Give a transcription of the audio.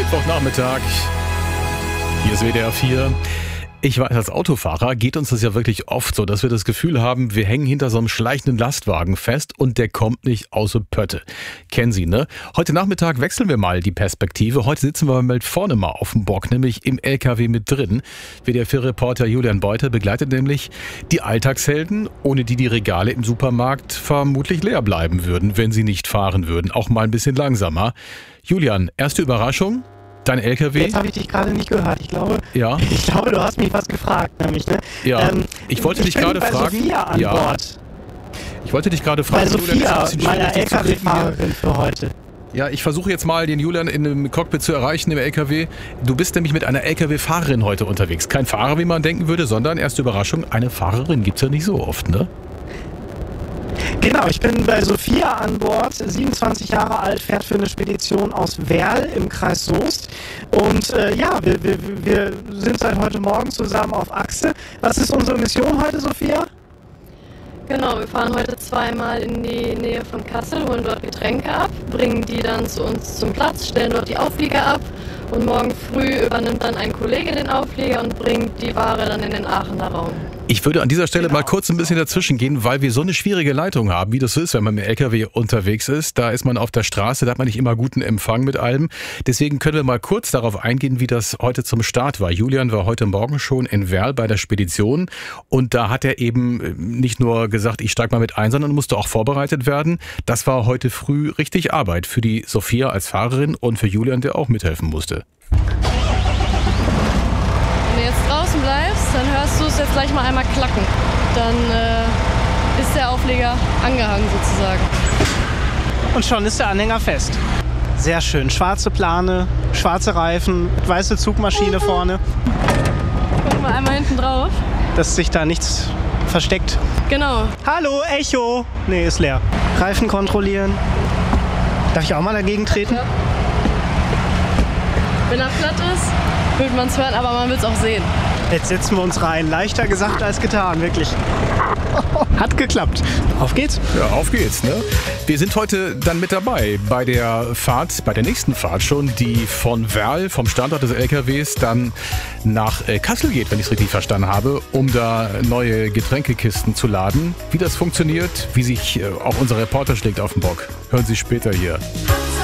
Mittwochnachmittag. Hier ist WDR 4. Ich weiß, als Autofahrer geht uns das ja wirklich oft so, dass wir das Gefühl haben, wir hängen hinter so einem schleichenden Lastwagen fest und der kommt nicht aus der Pötte. Kennen Sie, ne? Heute Nachmittag wechseln wir mal die Perspektive. Heute sitzen wir mal vorne mal auf dem Bock, nämlich im LKW mit drin. WDR 4-Reporter Julian Beuter begleitet nämlich die Alltagshelden, ohne die die Regale im Supermarkt vermutlich leer bleiben würden, wenn sie nicht fahren würden. Auch mal ein bisschen langsamer. Julian, erste Überraschung? Dein LKW? Jetzt habe ich dich gerade nicht gehört. Ich glaube, du hast mich was gefragt, nämlich, ne? Ja, ich wollte dich gerade fragen. Sophia an Bord. Ich wollte dich gerade fragen. Bei Sophia, meiner LKW-Fahrerin für heute. Ja, ich versuche jetzt mal den Julian in einem Cockpit zu erreichen im LKW. Du bist nämlich mit einer LKW-Fahrerin heute unterwegs. Kein Fahrer, wie man denken würde, sondern, erste Überraschung, eine Fahrerin gibt's ja nicht so oft, ne? Genau, ich bin bei Sophia an Bord, 27 Jahre alt, fährt für eine Spedition aus Werl im Kreis Soest. Und wir sind seit heute Morgen zusammen auf Achse. Was ist unsere Mission heute, Sophia? Genau, wir fahren heute zweimal in die Nähe von Kassel, holen dort Getränke ab, bringen die dann zu uns zum Platz, stellen dort die Auflieger ab und morgen früh übernimmt dann ein Kollege den Auflieger und bringt die Ware dann in den Aachener Raum. Ich würde an dieser Stelle mal kurz ein bisschen dazwischen gehen, weil wir so eine schwierige Leitung haben, wie das so ist, wenn man mit dem LKW unterwegs ist. Da ist man auf der Straße, da hat man nicht immer guten Empfang mit allem. Deswegen können wir mal kurz darauf eingehen, wie das heute zum Start war. Julian war heute Morgen schon in Werl bei der Spedition und da hat er eben nicht nur gesagt, ich steige mal mit ein, sondern musste auch vorbereitet werden. Das war heute früh richtig Arbeit für die Sophia als Fahrerin und für Julian, der auch mithelfen musste. Wenn du jetzt draußen bleibst, dann hörst du es jetzt gleich mal einmal klacken. Dann ist der Aufleger angehangen sozusagen. Und schon ist der Anhänger fest. Sehr schön. Schwarze Plane, schwarze Reifen, weiße Zugmaschine vorne. Gucken wir einmal hinten drauf. Dass sich da nichts versteckt. Genau. Hallo, Echo! Nee, ist leer. Reifen kontrollieren. Darf ich auch mal dagegen treten? Ja. Wenn er platt ist, wird man es hören, aber man wird es auch sehen. Jetzt setzen wir uns rein. Leichter gesagt als getan, wirklich. Hat geklappt. Auf geht's. Ja, auf geht's, ne? Wir sind heute dann mit dabei bei der Fahrt, bei der nächsten Fahrt schon, die von Werl, vom Standort des LKWs, dann nach Kassel geht, wenn ich es richtig verstanden habe, um da neue Getränkekisten zu laden. Wie das funktioniert, wie sich auch unser Reporter schlägt auf den Bock, hören Sie später hier.